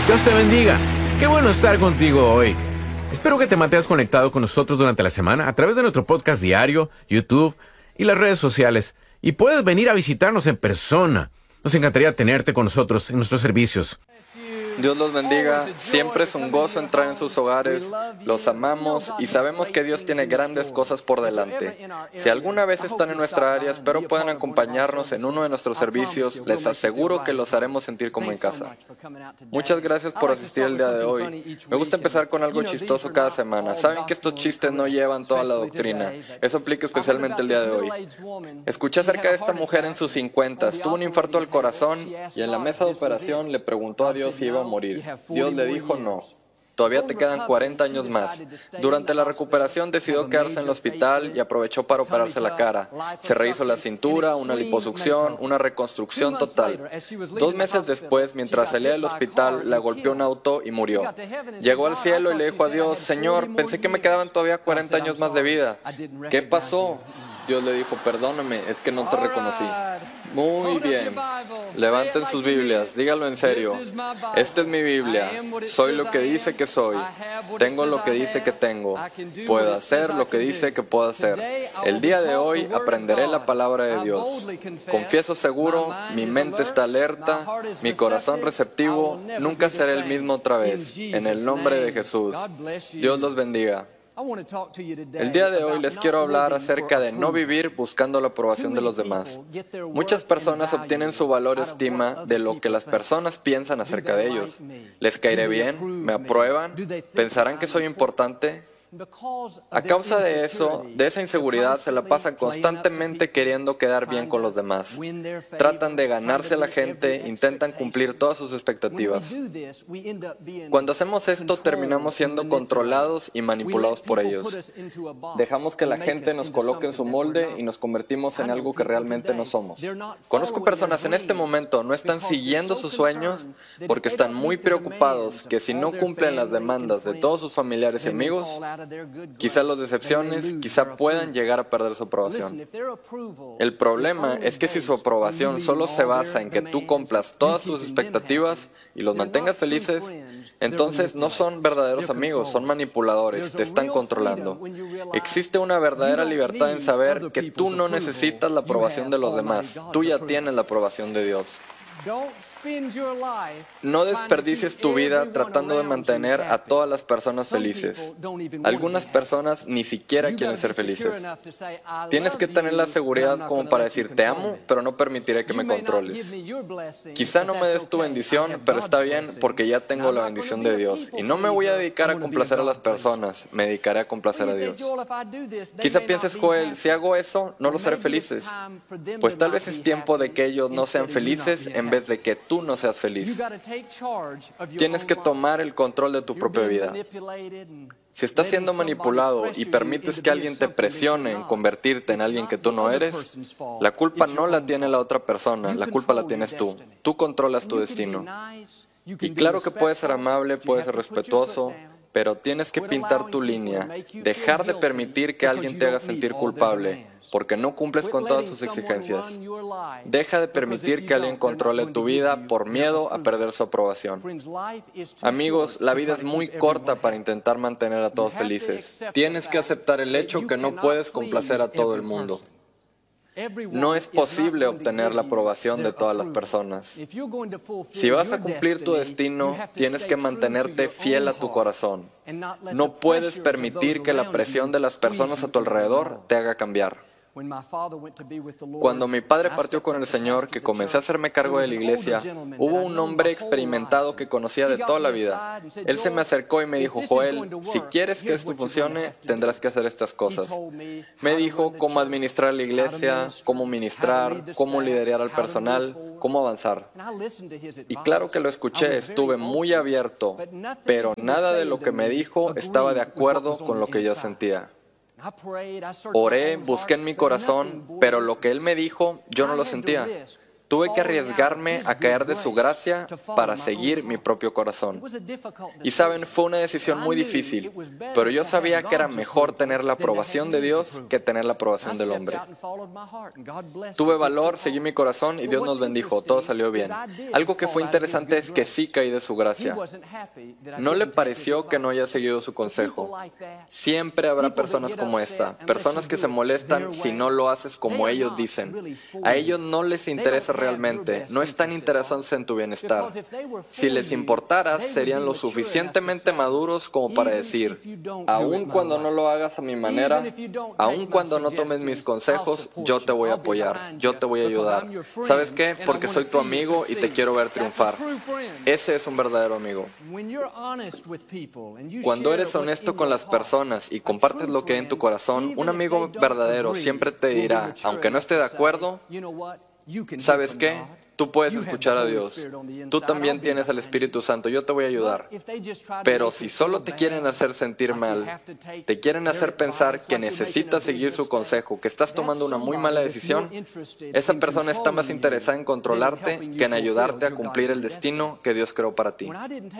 Dios te bendiga. Qué bueno estar contigo hoy. Espero que te mantengas conectado con nosotros durante la semana a través de nuestro podcast diario, YouTube y las redes sociales. Y puedes venir a visitarnos en persona. Nos encantaría tenerte con nosotros en nuestros servicios. Dios los bendiga. Siempre es un gozo entrar en sus hogares. Los amamos y sabemos que Dios tiene grandes cosas por delante. Si alguna vez están en nuestra área, espero puedan acompañarnos en uno de nuestros servicios. Les aseguro que los haremos sentir como en casa. Muchas gracias por asistir el día de hoy. Me gusta empezar con algo chistoso cada semana. Saben que estos chistes no llevan toda la doctrina. Eso aplica especialmente el día de hoy. Escuché acerca de esta mujer en sus 50s. Tuvo un infarto al corazón y en la mesa de operación le preguntó a Dios si iba a morir. Dios le dijo no. Todavía te quedan 40 años más. Durante la recuperación decidió quedarse en el hospital y aprovechó para operarse la cara. Se rehizo la cintura, una liposucción, una reconstrucción total. 2 meses después, mientras salía del hospital, la golpeó un auto y murió. Llegó al cielo y le dijo a Dios: Señor, pensé que me quedaban todavía 40 años más de vida. ¿Qué pasó? Dios le dijo: perdóname, es que no te reconocí. Muy bien. Levanten sus Biblias, dígalo en serio. Esta es mi Biblia. Soy lo que dice que soy. Tengo lo que dice que tengo. Puedo hacer lo que dice que puedo hacer. El día de hoy aprenderé la palabra de Dios. Confieso seguro, mi mente está alerta, mi corazón receptivo. Nunca seré el mismo otra vez. En el nombre de Jesús. Dios los bendiga. El día de hoy les quiero hablar acerca de no vivir buscando la aprobación de los demás. Muchas personas obtienen su valor y estima de lo que las personas piensan acerca de ellos. ¿Les caeré bien? ¿Me aprueban? ¿Pensarán que soy importante? A causa de eso, de esa inseguridad, se la pasan constantemente queriendo quedar bien con los demás. Tratan de ganarse a la gente, intentan cumplir todas sus expectativas. Cuando hacemos esto, terminamos siendo controlados y manipulados por ellos. Dejamos que la gente nos coloque en su molde y nos convertimos en algo que realmente no somos. Conozco personas en este momento no están siguiendo sus sueños porque están muy preocupados que si no cumplen las demandas de todos sus familiares y amigos, quizá los decepciones, quizá puedan llegar a perder su aprobación. El problema es que si su aprobación solo se basa en que tú cumplas todas tus expectativas y los mantengas felices, entonces no son verdaderos amigos, son manipuladores, te están controlando. Existe una verdadera libertad en saber que tú no necesitas la aprobación de los demás, tú ya tienes la aprobación de Dios. No desperdicies tu vida tratando de mantener a todas las personas felices. Algunas personas ni siquiera quieren ser felices. Tienes que tener la seguridad como para decir: te amo, pero no permitiré que me controles. Quizá no me des tu bendición, pero está bien porque ya tengo la bendición de Dios. Y no me voy a dedicar a complacer a las personas, me dedicaré a complacer a Dios. Quizá pienses: Joel, si hago eso, no los haré felices. Pues tal vez es tiempo de que ellos no sean felices en vez de que tú no seas feliz. Tienes que tomar el control de tu propia vida. Si estás siendo manipulado y permites que alguien te presione en convertirte en alguien que tú no eres, la culpa no la tiene la otra persona, la culpa la tienes tú. Tú controlas tu destino. Y claro que puedes ser amable, puedes ser respetuoso, pero tienes que pintar tu línea, dejar de permitir que alguien te haga sentir culpable, porque no cumples con todas sus exigencias. Deja de permitir que alguien controle tu vida por miedo a perder su aprobación. Amigos, la vida es muy corta para intentar mantener a todos felices. Tienes que aceptar el hecho que no puedes complacer a todo el mundo. No es posible obtener la aprobación de todas las personas. Si vas a cumplir tu destino, tienes que mantenerte fiel a tu corazón. No puedes permitir que la presión de las personas a tu alrededor te haga cambiar. Cuando mi padre partió con el Señor, que comencé a hacerme cargo de la iglesia, hubo un hombre experimentado que conocía de toda la vida. Él se me acercó y me dijo: Joel, si quieres que esto funcione, tendrás que hacer estas cosas. Me dijo cómo administrar la iglesia, cómo ministrar, cómo liderar al personal, cómo avanzar. Y claro que lo escuché, estuve muy abierto, pero nada de lo que me dijo estaba de acuerdo con lo que yo sentía. Oré, busqué en mi corazón, pero lo que él me dijo, yo no lo sentía. Tuve que arriesgarme a caer de su gracia para seguir mi propio corazón. Y saben, fue una decisión muy difícil, pero yo sabía que era mejor tener la aprobación de Dios que tener la aprobación del hombre. Tuve valor, seguí mi corazón y Dios nos bendijo, todo salió bien. Algo que fue interesante es que sí caí de su gracia. No le pareció que no haya seguido su consejo. Siempre habrá personas como esta, personas que se molestan si no lo haces como ellos dicen. A ellos no les interesa realmente, no están interesados en tu bienestar. Si les importaras, serían lo suficientemente maduros como para decir, aun cuando no lo hagas a mi manera, aun cuando no tomes mis consejos, yo te voy a apoyar, yo te voy a ayudar. ¿Sabes qué? Porque soy tu amigo y te quiero ver triunfar. Ese es un verdadero amigo. Cuando eres honesto con las personas y compartes lo que hay en tu corazón, un amigo verdadero siempre te dirá, aunque no esté de acuerdo, ¿sabes qué? Tú puedes escuchar a Dios. Tú también tienes al Espíritu Santo. Yo te voy a ayudar. Pero si solo te quieren hacer sentir mal, te quieren hacer pensar que necesitas seguir su consejo, que estás tomando una muy mala decisión, esa persona está más interesada en controlarte que en ayudarte a cumplir el destino que Dios creó para ti.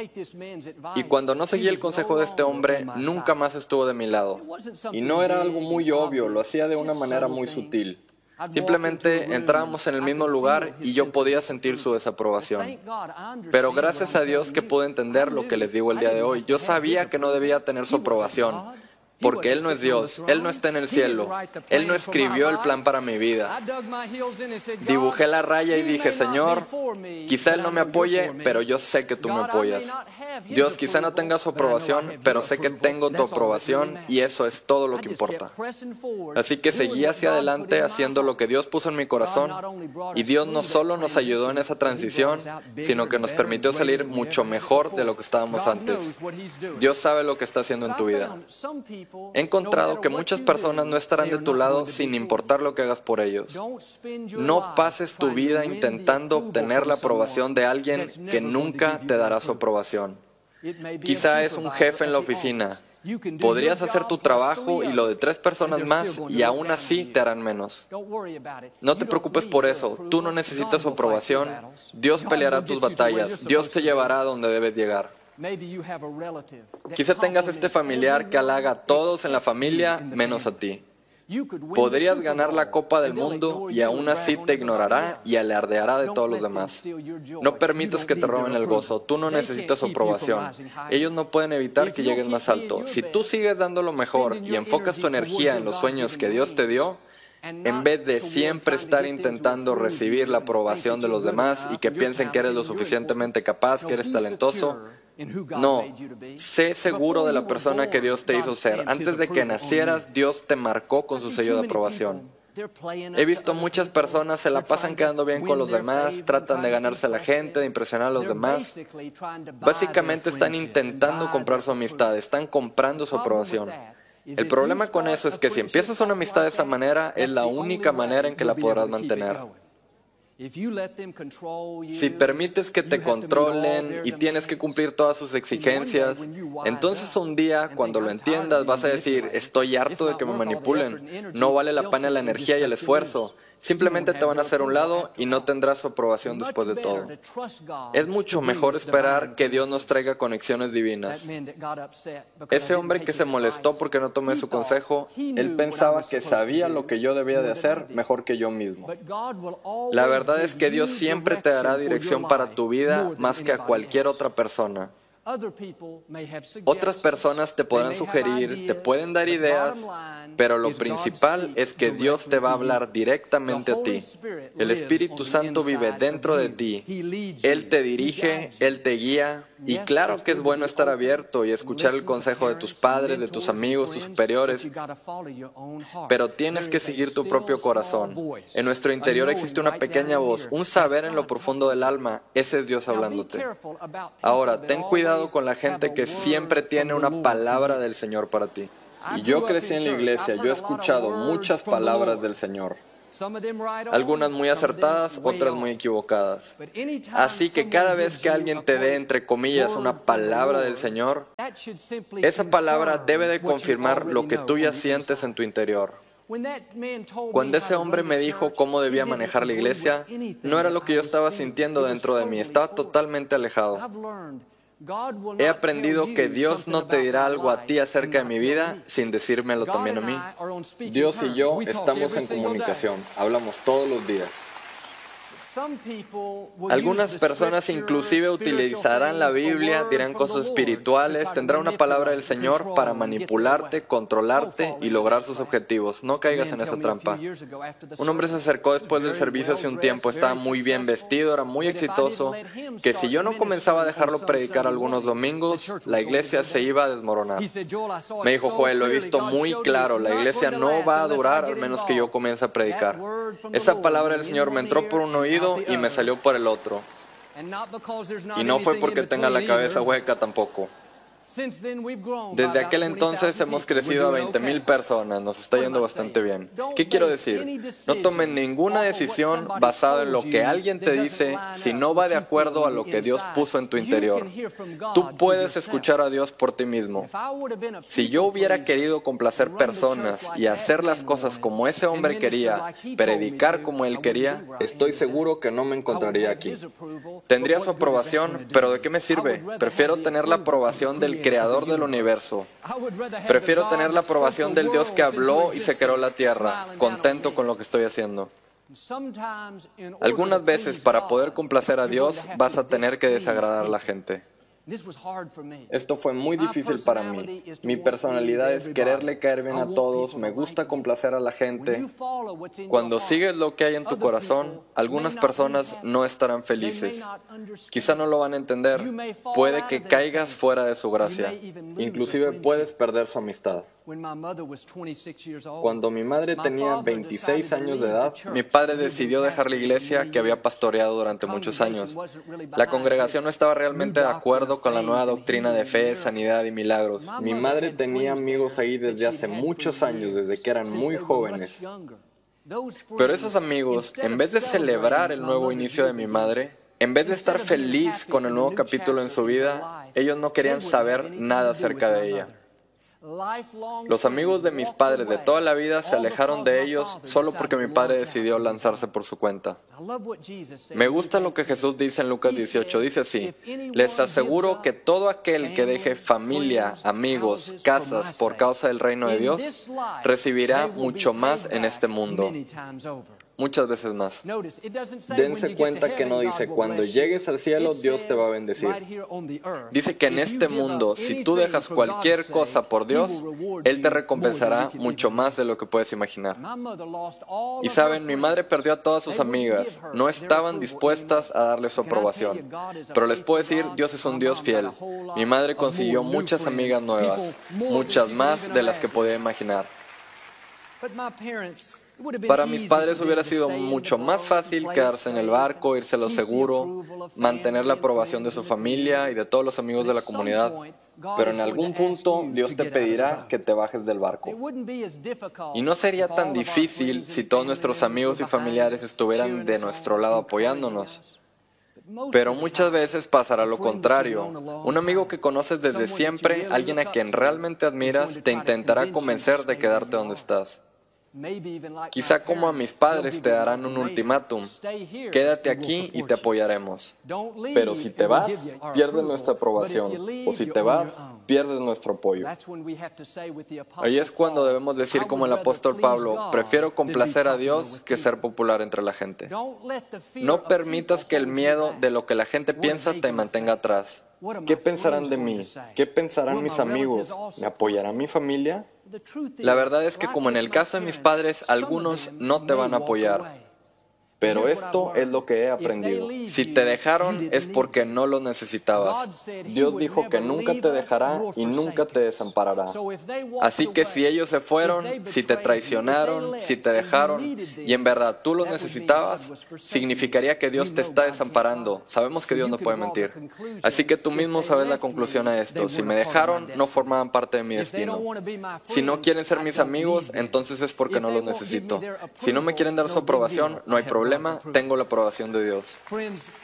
Y cuando no seguí el consejo de este hombre, nunca más estuvo de mi lado. Y no era algo muy obvio, lo hacía de una manera muy sutil. Simplemente entrábamos en el mismo lugar y yo podía sentir su desaprobación. Pero gracias a Dios que pude entender lo que les digo el día de hoy. Yo sabía que no debía tener su aprobación, porque Él no es Dios, Él no está en el cielo, Él no escribió el plan para mi vida. Dibujé la raya y dije, Señor, quizá Él no me apoye, pero yo sé que tú me apoyas. Dios, quizá no tenga su aprobación, pero sé que tengo tu aprobación y eso es todo lo que importa. Así que seguí hacia adelante haciendo lo que Dios puso en mi corazón y Dios no solo nos ayudó en esa transición, sino que nos permitió salir mucho mejor de lo que estábamos antes. Dios sabe lo que está haciendo en tu vida. He encontrado que muchas personas no estarán de tu lado sin importar lo que hagas por ellos. No pases tu vida intentando obtener la aprobación de alguien que nunca te dará su aprobación. Quizá es un jefe en la oficina. Podrías hacer tu trabajo y lo de 3 personas más y aún así te harán menos. No te preocupes por eso. Tú no necesitas su aprobación. Dios peleará tus batallas. Dios te llevará a donde debes llegar. Quizá tengas este familiar que halaga a todos en la familia menos a ti. Podrías ganar la Copa del Mundo y aún así te ignorará y alardeará de todos los demás. No permitas que te roben el gozo. Tú no necesitas su aprobación. Ellos no pueden evitar que llegues más alto. Si tú sigues dando lo mejor y enfocas tu energía en los sueños que Dios te dio, en vez de siempre estar intentando recibir la aprobación de los demás y que piensen que eres lo suficientemente capaz, que eres talentoso, no, sé seguro de la persona que Dios te hizo ser. Antes de que nacieras, Dios te marcó con su sello de aprobación. He visto muchas personas se la pasan quedando bien con los demás, tratan de ganarse a la gente, de impresionar a los demás. Básicamente están intentando comprar su amistad, están comprando su aprobación. El problema con eso es que si empiezas una amistad de esa manera, es la única manera en que la podrás mantener. Si permites que te controlen y tienes que cumplir todas sus exigencias, entonces un día, cuando lo entiendas, vas a decir, estoy harto de que me manipulen, no vale la pena la energía y el esfuerzo. Simplemente te van a hacer a un lado y no tendrás su aprobación después de todo. Es mucho mejor esperar que Dios nos traiga conexiones divinas. Ese hombre que se molestó porque no tomé su consejo, él pensaba que sabía lo que yo debía de hacer mejor que yo mismo. La verdad es que Dios siempre te dará dirección para tu vida más que a cualquier otra persona. Otras personas te podrán sugerir, te pueden dar ideas, pero lo principal es que Dios te va a hablar directamente a ti. El Espíritu Santo vive dentro de ti. Él te dirige, Él te guía. Y claro que es bueno estar abierto y escuchar el consejo de tus padres, de tus amigos, tus superiores, pero tienes que seguir tu propio corazón. En nuestro interior existe una pequeña voz, un saber en lo profundo del alma. Ese es Dios hablándote. Ahora, ten cuidado con la gente que siempre tiene una palabra del Señor para ti. Y yo crecí en la iglesia, yo he escuchado muchas palabras del Señor. Algunas muy acertadas, otras muy equivocadas. Así que cada vez que alguien te dé, entre comillas, una palabra del Señor, esa palabra debe de confirmar lo que tú ya sientes en tu interior. Cuando ese hombre me dijo cómo debía manejar la iglesia, no era lo que yo estaba sintiendo dentro de mí, estaba totalmente alejado. He aprendido que Dios no te dirá algo a ti acerca de mi vida sin decírmelo también a mí. Dios y yo estamos en comunicación, hablamos todos los días. Algunas personas inclusive utilizarán la Biblia, dirán cosas espirituales, tendrán una palabra del Señor para manipularte, controlarte y lograr sus objetivos. No caigas en esa trampa. Un hombre se acercó después del servicio hace un tiempo, estaba muy bien vestido, era muy exitoso, que si yo no comenzaba a dejarlo predicar algunos domingos, la iglesia se iba a desmoronar. Me dijo: Joel, lo he visto muy claro, la iglesia no va a durar al menos que yo comience a predicar. Esa palabra del Señor me entró por un oído y me salió por el otro. Y no fue porque tenga la cabeza hueca tampoco. Desde aquel entonces hemos crecido a 20,000 personas, nos está yendo bastante bien. ¿Qué quiero decir? No tomes ninguna decisión basada en lo que alguien te dice si no va de acuerdo a lo que Dios puso en tu interior. Tú puedes escuchar a Dios por ti mismo. Si yo hubiera querido complacer personas y hacer las cosas como ese hombre quería, predicar como él quería, estoy seguro que no me encontraría aquí. Tendría su aprobación, pero ¿de qué me sirve? Prefiero tener la aprobación del Creador del universo. Prefiero tener la aprobación del Dios que habló y se creó la tierra, contento con lo que estoy haciendo. Algunas veces, para poder complacer a Dios, vas a tener que desagradar a la gente. Esto fue muy difícil para mí. Mi personalidad es quererle caer bien a todos, me gusta complacer a la gente. Cuando sigues lo que hay en tu corazón, algunas personas no estarán felices. Quizá no lo van a entender. Puede que caigas fuera de su gracia. Inclusive puedes perder su amistad. Cuando mi madre tenía 26 años de edad, mi padre decidió dejar la iglesia que había pastoreado durante muchos años. La congregación no estaba realmente de acuerdo con la nueva doctrina de fe, sanidad y milagros. Mi madre tenía amigos ahí desde hace muchos años, desde que eran muy jóvenes. Pero esos amigos, en vez de celebrar el nuevo inicio de mi madre, en vez de estar feliz con el nuevo capítulo en su vida, ellos no querían saber nada acerca de ella. Los amigos de mis padres de toda la vida se alejaron de ellos solo porque mi padre decidió lanzarse por su cuenta. Me gusta lo que Jesús dice en Lucas 18. Dice así: les aseguro que todo aquel que deje familia, amigos, casas por causa del reino de Dios, recibirá mucho más en este mundo. Muchas veces más. Dense cuenta que no dice cuando llegues al cielo Dios te va a bendecir. Dice que en este mundo, si tú dejas cualquier cosa por Dios, Él te recompensará mucho más de lo que puedes imaginar. Y saben, mi madre perdió a todas sus amigas. No estaban dispuestas a darle su aprobación. Pero les puedo decir, Dios es un Dios fiel. Mi madre consiguió muchas amigas nuevas, muchas más de las que podía imaginar. Para mis padres hubiera sido mucho más fácil quedarse en el barco, irse a lo seguro, mantener la aprobación de su familia y de todos los amigos de la comunidad. Pero en algún punto Dios te pedirá que te bajes del barco. Y no sería tan difícil si todos nuestros amigos y familiares estuvieran de nuestro lado apoyándonos. Pero muchas veces pasará lo contrario. Un amigo que conoces desde siempre, alguien a quien realmente admiras, te intentará convencer de quedarte donde estás. Quizá como a mis padres te darán un ultimátum: quédate aquí y te apoyaremos. Pero si te vas, pierdes nuestra aprobación. O si te vas, pierdes nuestro apoyo. Ahí es cuando debemos decir como el apóstol Pablo: prefiero complacer a Dios que ser popular entre la gente. No permitas que el miedo de lo que la gente piensa te mantenga atrás. ¿Qué pensarán de mí? ¿Qué pensarán mis amigos? ¿Me apoyará mi familia? La verdad es que, como en el caso de mis padres, algunos no te van a apoyar. Pero esto es lo que he aprendido. Si te dejaron es porque no lo necesitabas. Dios dijo que nunca te dejará y nunca te desamparará. Así que si ellos se fueron, si te traicionaron, si te dejaron y en verdad tú lo necesitabas, significaría que Dios te está desamparando. Sabemos que Dios no puede mentir. Así que tú mismo sabes la conclusión a esto. Si me dejaron, no formaban parte de mi destino. Si no quieren ser mis amigos, entonces es porque no los necesito. Si no me quieren dar su aprobación, no hay problema. Tengo la aprobación de Dios.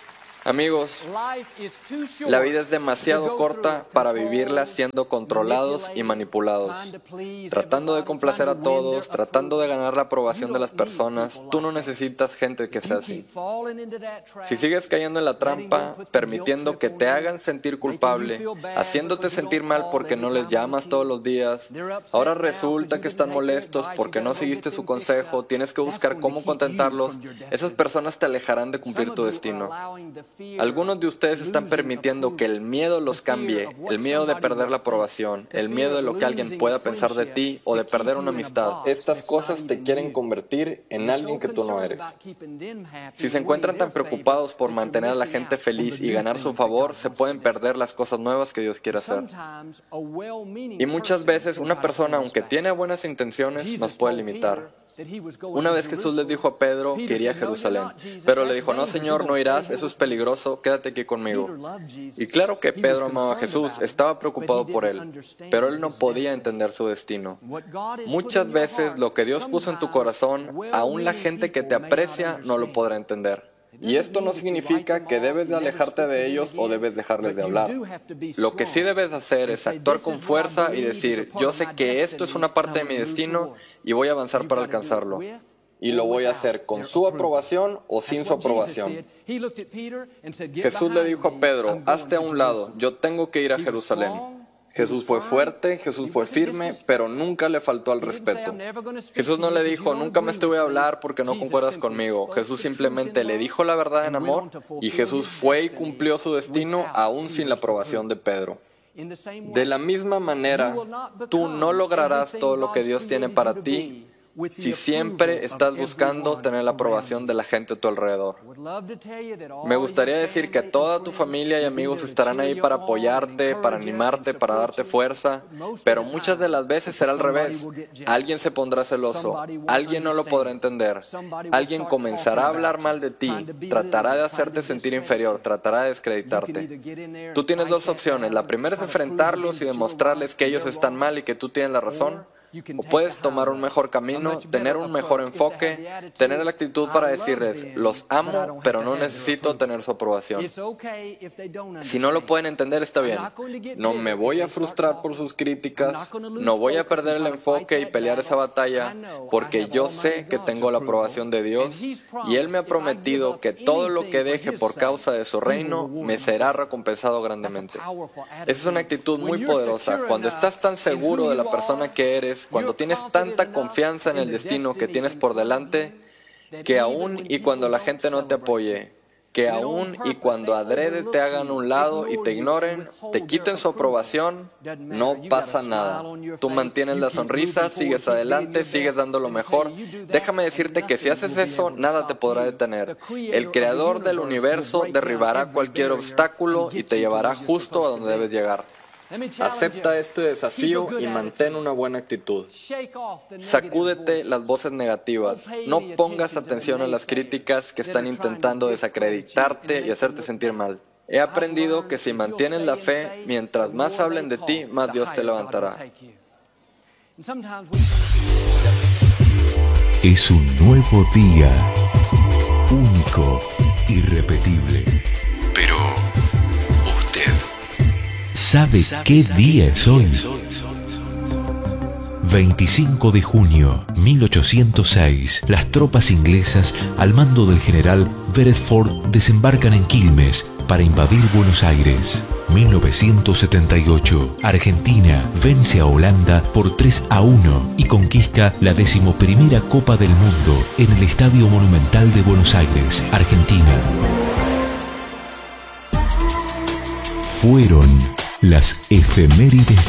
Amigos, la vida es demasiado corta para vivirla siendo controlados y manipulados, tratando de complacer a todos, tratando de ganar la aprobación de las personas. Tú no necesitas gente que sea así. Si sigues cayendo en la trampa, permitiendo que te hagan sentir culpable, haciéndote sentir mal porque no les llamas todos los días, ahora resulta que están molestos porque no seguiste su consejo, tienes que buscar cómo contentarlos, esas personas te alejarán de cumplir tu destino. Algunos de ustedes están permitiendo que el miedo los cambie, el miedo de perder la aprobación, el miedo de lo que alguien pueda pensar de ti o de perder una amistad. Estas cosas te quieren convertir en alguien que tú no eres. Si se encuentran tan preocupados por mantener a la gente feliz y ganar su favor, se pueden perder las cosas nuevas que Dios quiere hacer. Y muchas veces una persona, aunque tiene buenas intenciones, nos puede limitar. Una vez Jesús les dijo a Pedro que iría a Jerusalén, pero le dijo: no, Señor, no irás, eso es peligroso, quédate aquí conmigo. Y claro que Pedro amaba a Jesús, estaba preocupado por él, pero él no podía entender su destino. Muchas veces lo que Dios puso en tu corazón, aún la gente que te aprecia no lo podrá entender. Y esto no significa que debes de alejarte de ellos o debes dejarles de hablar. Lo que sí debes hacer es actuar con fuerza y decir: yo sé que esto es una parte de mi destino y voy a avanzar para alcanzarlo. Y lo voy a hacer con su aprobación o sin su aprobación. Jesús le dijo a Pedro: hazte a un lado, yo tengo que ir a Jerusalén. Jesús fue fuerte, Jesús fue firme, pero nunca le faltó al respeto. Jesús no le dijo: nunca más te voy a hablar porque no concuerdas conmigo. Jesús simplemente le dijo la verdad en amor, y Jesús fue y cumplió su destino aún sin la aprobación de Pedro. De la misma manera, tú no lograrás todo lo que Dios tiene para ti si siempre estás buscando tener la aprobación de la gente a tu alrededor. Me gustaría decir que toda tu familia y amigos estarán ahí para apoyarte, para animarte, para darte fuerza, pero muchas de las veces será al revés. Alguien se pondrá celoso, alguien no lo podrá entender, alguien comenzará a hablar mal de ti, tratará de hacerte sentir inferior, tratará de descreditarte. Tú tienes dos opciones: la primera es enfrentarlos y demostrarles que ellos están mal y que tú tienes la razón. O puedes tomar un mejor camino, tener un mejor enfoque, tener la actitud para decirles: los amo, pero no necesito tener su aprobación. Si no lo pueden entender, está bien. No me voy a frustrar por sus críticas, no voy a perder el enfoque y pelear esa batalla, porque yo sé que tengo la aprobación de Dios y Él me ha prometido que todo lo que deje por causa de su reino me será recompensado grandemente. Esa es una actitud muy poderosa. Cuando estás tan seguro de la persona que eres, cuando tienes tanta confianza en el destino que tienes por delante, que aún y cuando la gente no te apoye, que aún y cuando adrede te hagan un lado y te ignoren, te quiten su aprobación, no pasa nada. Tú mantienes la sonrisa, sigues adelante, sigues dando lo mejor. Déjame decirte que si haces eso, nada te podrá detener. El Creador del universo derribará cualquier obstáculo y te llevará justo a donde debes llegar. Acepta este desafío y mantén una buena actitud. Sacúdete las voces negativas. No pongas atención a las críticas que están intentando desacreditarte y hacerte sentir mal. He aprendido que si mantienes la fe, mientras más hablen de ti, más Dios te levantará. Es un nuevo día, único, irrepetible. Pero usted ¿sabe qué día es hoy? 25 de junio 1806, las tropas inglesas al mando del general Beresford desembarcan en Quilmes para invadir Buenos Aires. 1978, Argentina vence a Holanda por 3-1 y conquista la 11ª Copa del Mundo en el Estadio Monumental de Buenos Aires, Argentina. Fueron las efemérides